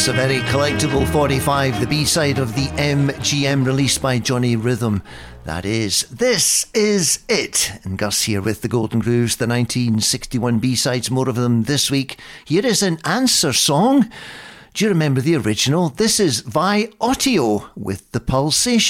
Yes, a very collectible 45, the B-side of the MGM released by Johnny Rhythm. That is This Is It. And Gus here with the Golden Grooves, the 1961 B-sides, more of them this week. Here is an answer song. Do you remember the original? This is Vi Ottio with The Pulsation.